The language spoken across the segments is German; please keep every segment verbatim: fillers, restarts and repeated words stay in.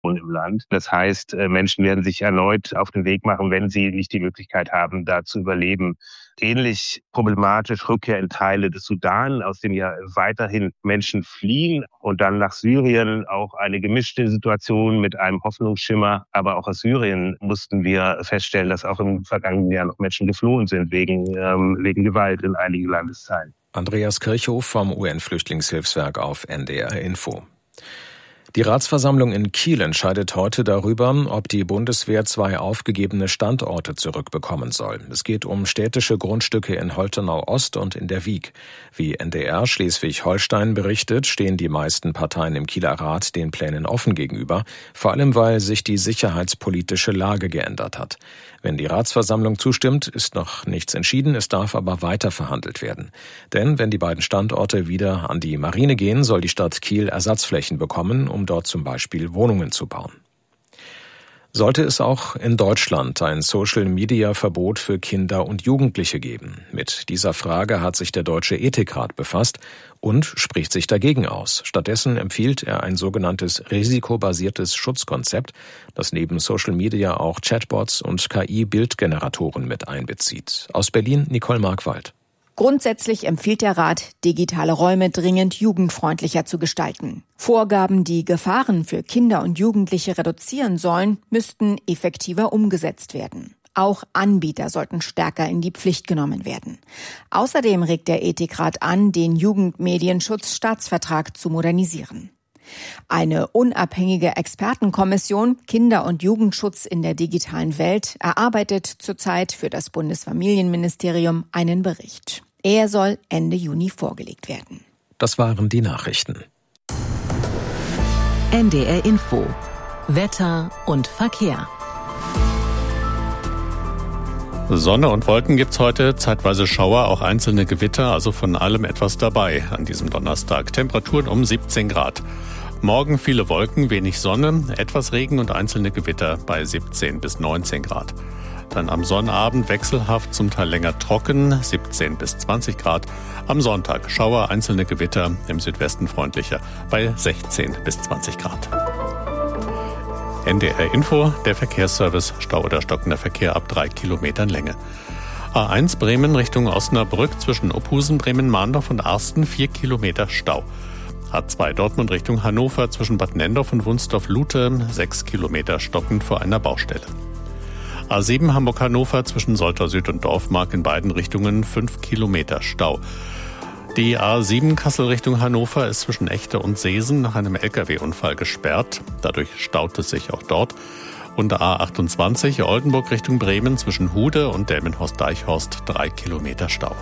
im Land. Das heißt, Menschen werden sich erneut auf den Weg machen, wenn sie nicht die Möglichkeit haben, da zu überleben. Ähnlich problematisch Rückkehr in Teile des Sudan, aus dem ja weiterhin Menschen fliehen, und dann nach Syrien auch eine gemischte Situation mit einem Hoffnungsschimmer. Aber auch aus Syrien mussten wir feststellen, dass auch im vergangenen Jahr noch Menschen geflohen sind wegen, ähm, wegen Gewalt in einigen Landesteilen. Andreas Kirchhoff vom U N-Flüchtlingshilfswerk auf N D R Info. Die Ratsversammlung in Kiel entscheidet heute darüber, ob die Bundeswehr zwei aufgegebene Standorte zurückbekommen soll. Es geht um städtische Grundstücke in Holtenau-Ost und in der Wiek. Wie N D R Schleswig-Holstein berichtet, stehen die meisten Parteien im Kieler Rat den Plänen offen gegenüber, vor allem weil sich die sicherheitspolitische Lage geändert hat. Wenn die Ratsversammlung zustimmt, ist noch nichts entschieden, es darf aber weiter verhandelt werden. Denn wenn die beiden Standorte wieder an die Marine gehen, soll die Stadt Kiel Ersatzflächen bekommen, um dort zum Beispiel Wohnungen zu bauen. Sollte es auch in Deutschland ein Social-Media-Verbot für Kinder und Jugendliche geben? Mit dieser Frage hat sich der Deutsche Ethikrat befasst und spricht sich dagegen aus. Stattdessen empfiehlt er ein sogenanntes risikobasiertes Schutzkonzept, das neben Social Media auch Chatbots und K I-Bildgeneratoren mit einbezieht. Aus Berlin Nicole Markwald. Grundsätzlich empfiehlt der Rat, digitale Räume dringend jugendfreundlicher zu gestalten. Vorgaben, die Gefahren für Kinder und Jugendliche reduzieren sollen, müssten effektiver umgesetzt werden. Auch Anbieter sollten stärker in die Pflicht genommen werden. Außerdem regt der Ethikrat an, den Jugendmedienschutzstaatsvertrag zu modernisieren. Eine unabhängige Expertenkommission Kinder- und Jugendschutz in der digitalen Welt erarbeitet zurzeit für das Bundesfamilienministerium einen Bericht. Er soll Ende Juni vorgelegt werden. Das waren die Nachrichten. N D R Info. Wetter und Verkehr. Sonne und Wolken gibt's heute, zeitweise Schauer, auch einzelne Gewitter, also von allem etwas dabei an diesem Donnerstag. Temperaturen um siebzehn Grad. Morgen viele Wolken, wenig Sonne, etwas Regen und einzelne Gewitter bei siebzehn bis neunzehn Grad. Dann am Sonnabend wechselhaft, zum Teil länger trocken, siebzehn bis zwanzig Grad. Am Sonntag Schauer, einzelne Gewitter, im Südwesten freundlicher bei sechzehn bis zwanzig Grad. N D R Info, der Verkehrsservice, Stau oder stockender Verkehr ab drei Kilometern Länge. A eins Bremen Richtung Osnabrück zwischen Ophusen, Bremen-Mahndorf und Arsten, vier Kilometer Stau. A zwei Dortmund Richtung Hannover zwischen Bad Nendorf und Wunsdorf-Lute, sechs Kilometer stockend vor einer Baustelle. A sieben Hamburg-Hannover zwischen Soltau Süd und Dorfmark in beiden Richtungen, fünf Kilometer Stau. Die A sieben Kassel Richtung Hannover ist zwischen Echte und Seesen nach einem L K W-Unfall gesperrt. Dadurch staut es sich auch dort. Und A achtundzwanzig Oldenburg Richtung Bremen zwischen Hude und Delmenhorst-Deichhorst drei Kilometer Stau.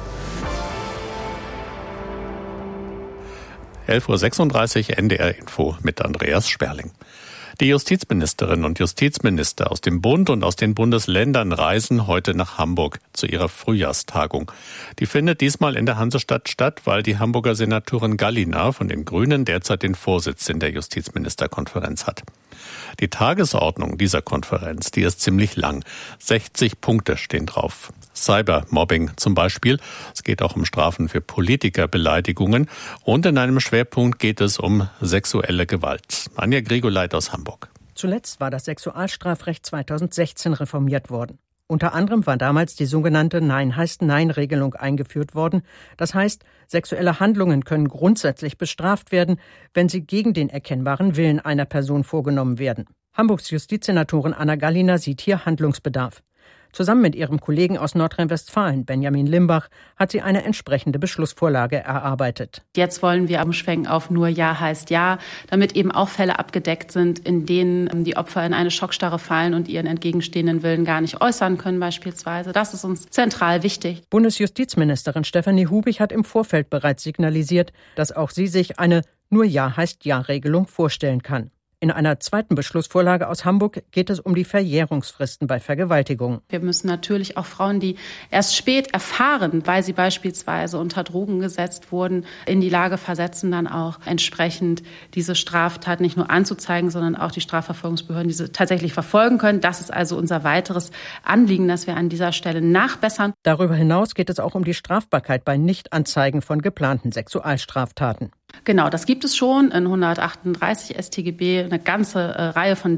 elf Uhr sechsunddreißig N D R Info mit Andreas Sperling. Die Justizministerinnen und Justizminister aus dem Bund und aus den Bundesländern reisen heute nach Hamburg zu ihrer Frühjahrstagung. Die findet diesmal in der Hansestadt statt, weil die Hamburger Senatorin Gallina von den Grünen derzeit den Vorsitz in der Justizministerkonferenz hat. Die Tagesordnung dieser Konferenz, die ist ziemlich lang. sechzig Punkte stehen drauf. Cybermobbing zum Beispiel. Es geht auch um Strafen für Politikerbeleidigungen. Und in einem Schwerpunkt geht es um sexuelle Gewalt. Anja Grigoleit aus Hamburg. Zuletzt war das Sexualstrafrecht zweitausendsechzehn reformiert worden. Unter anderem war damals die sogenannte Nein-heißt-Nein-Regelung eingeführt worden. Das heißt, sexuelle Handlungen können grundsätzlich bestraft werden, wenn sie gegen den erkennbaren Willen einer Person vorgenommen werden. Hamburgs Justizsenatorin Anna Gallina sieht hier Handlungsbedarf. Zusammen mit ihrem Kollegen aus Nordrhein-Westfalen, Benjamin Limbach, hat sie eine entsprechende Beschlussvorlage erarbeitet. Jetzt wollen wir umschwenken auf nur Ja heißt Ja, damit eben auch Fälle abgedeckt sind, in denen die Opfer in eine Schockstarre fallen und ihren entgegenstehenden Willen gar nicht äußern können beispielsweise. Das ist uns zentral wichtig. Bundesjustizministerin Stefanie Hubig hat im Vorfeld bereits signalisiert, dass auch sie sich eine nur Ja heißt Ja-Regelung vorstellen kann. In einer zweiten Beschlussvorlage aus Hamburg geht es um die Verjährungsfristen bei Vergewaltigungen. Wir müssen natürlich auch Frauen, die erst spät erfahren, weil sie beispielsweise unter Drogen gesetzt wurden, in die Lage versetzen, dann auch entsprechend diese Straftat nicht nur anzuzeigen, sondern auch die Strafverfolgungsbehörden diese tatsächlich verfolgen können. Das ist also unser weiteres Anliegen, dass wir an dieser Stelle nachbessern. Darüber hinaus geht es auch um die Strafbarkeit bei Nichtanzeigen von geplanten Sexualstraftaten. Genau, das gibt es schon in hundertachtunddreißig S tGB, eine ganze äh, Reihe von